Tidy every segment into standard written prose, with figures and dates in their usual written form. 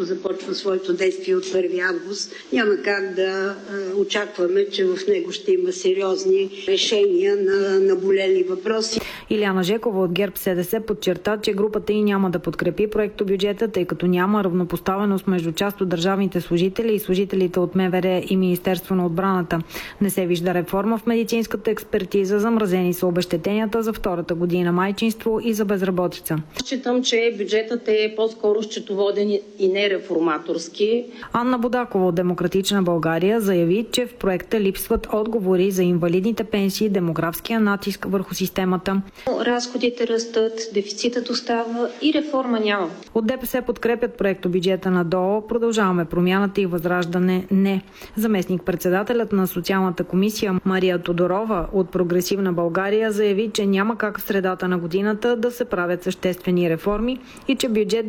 започва своето действие от 1 август, няма как да очакваме, че в него ще има сериозни решения на наболели въпроси. Илияна Жекова от ГЕРБ-СДС подчерта, че групата й няма да подкрепи проектобюджета, тъй като няма равнопоставеност между част от държавните служители и служителите от МВР и Министерство на отбраната. Не се вижда реформа в медицинската експертиза, замразени са обезщетенията за втората година майчинство и за безработица. Считам, че бюджетът е по-скоро счетоводен и не реформаторски. Анна Будакова от Демократична България заяви, че в проекта липсват отговори за инвалидните пенсии, демографския натиск върху системата. Разходите растат, дефицитът остава и реформа няма. От ДПС подкрепят проектобюджета на ДОО, Продължаваме промяната и Възраждане не. Заместник-председателят на Социалната комисия Мария Тодорова от Прогресивна България заяви, че няма как в средата на годината да се правят съществени реформи и че бюджет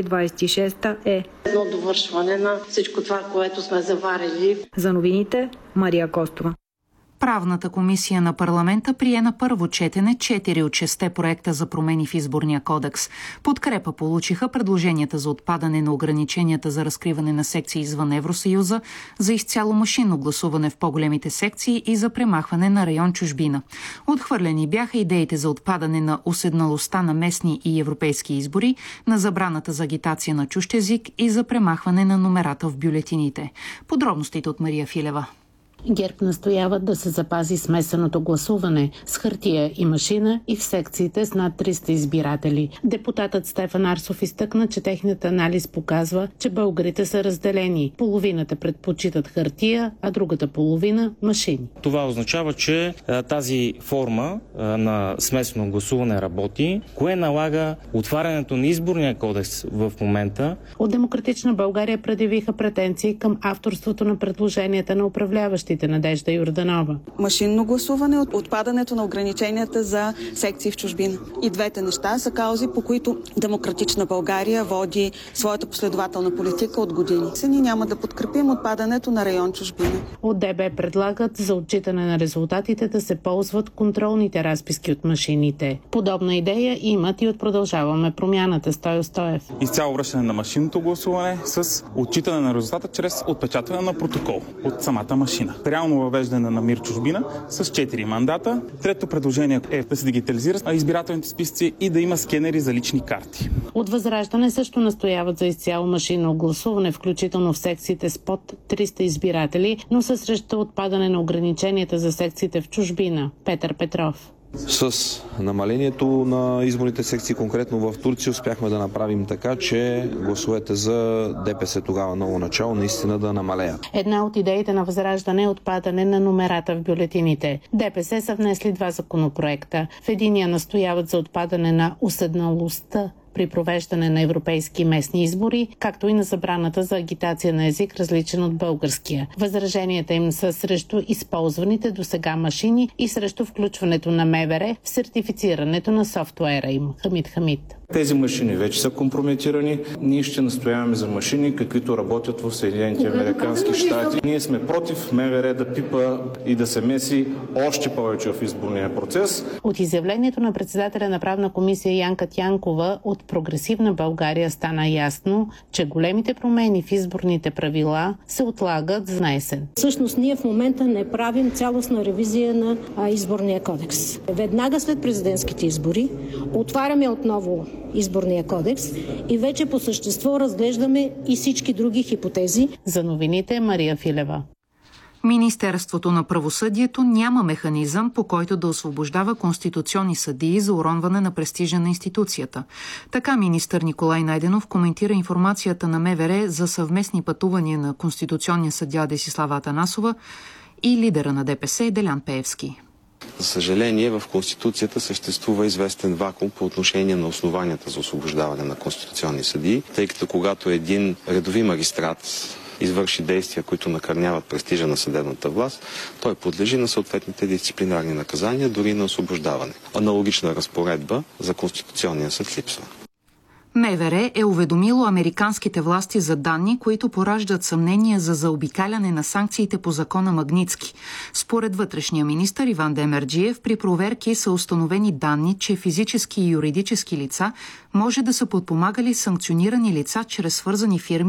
2026 е едно довършване на всичко това, което сме заварили. За новините Мария Костова. Правната комисия на парламента прие на първо четене 4 от 6 проекта за промени в изборния кодекс. Подкрепа получиха предложенията за отпадане на ограниченията за разкриване на секции извън Евросъюза, за изцяло машинно гласуване в по-големите секции и за премахване на район чужбина. Отхвърлени бяха идеите за отпадане на уседналостта на местни и европейски избори, на забраната за агитация на чужд език и за премахване на номерата в бюлетините. Подробностите от Мария Филева. ГЕРБ настояват да се запази смесеното гласуване с хартия и машина и в секциите с над 300 избиратели. Депутатът Стефан Арсов изтъкна, че техният анализ показва, че българите са разделени. Половината предпочитат хартия, а другата половина – машини. Това означава, че тази форма на смесено гласуване работи. Кое налага отварянето на изборния кодекс в момента? От Демократична България предявиха претенции към авторството на предложенията на управляващи Надежда Йорданова. Машинно гласуване, отпадането на ограниченията за секции в чужбина. И двете неща са каузи, по които Демократична България води своята последователна политика от години. Ние няма да подкрепим отпадането на район чужбина. От ДБ предлагат за отчитане на резултатите да се ползват контролните разписки от машините. Подобна идея имат и от Продължаваме промяната. Стойо Стоев. Изцяло връщане на машинното гласуване с отчитане на резултата чрез отпечатване на протокол от самата машина. Реално въвеждане на МИР чужбина с 4 мандата. Трето предложение е да се дигитализират избирателните списъци и да има скенери за лични карти. От Възраждане също настояват за изцяло машинно гласуване, включително в секциите с под 300 избиратели, но са срещу отпадане на ограниченията за секциите в чужбина. Петър Петров. С намалението на изборните секции, конкретно в Турция, успяхме да направим така, че гласовете за ДПС тогава ново начало наистина да намалеят. Една от идеите на Възраждане е отпадане на номерата в бюлетините. ДПС са внесли 2 законопроекта. В единия настояват за отпадане на уседналостта при провеждане на европейски местни избори, както и на забраната за агитация на език, различен от българския. Възраженията им са срещу използваните досега машини и срещу включването на МВР в сертифицирането на софтуера им. Хамид Хамид. Тези машини вече са компрометирани. Ние ще настояваме за машини, каквито работят в Съединените американски щати. Ние сме против МВР да пипа и да се меси още повече в изборния процес. От изявлението на председателя на правна комисия Янка Тянкова от Прогресивна България стана ясно, че големите промени в изборните правила се отлагат за наесен. Всъщност ние в момента не правим цялостна ревизия на изборния кодекс. Веднага след президентските избори отваряме отново изборния кодекс и вече по същество разглеждаме и всички други хипотези. За новините Мария Филева. Министерството на правосъдието няма механизъм, по който да освобождава конституционни съдии за уронване на престижа на институцията. Така министър Николай Найденов коментира информацията на МВР за съвместни пътувания на конституционния съдия Десислава Атанасова и лидера на ДПС Делян Пеевски. За съжаление, в Конституцията съществува известен вакуум по отношение на основанията за освобождаване на конституционни съдии, тъй като когато един редови магистрат извърши действия, които накърняват престижа на съдебната власт, той подлежи на съответните дисциплинарни наказания, дори на освобождаване. Аналогична разпоредба за Конституционния съд липсва. МВР е уведомило американските власти за данни, които пораждат съмнения за заобикаляне на санкциите по закона Магнитски. Според вътрешния министър Иван Демерджиев, при проверки са установени данни, че физически и юридически лица може да са подпомагали санкционирани лица чрез свързани фирми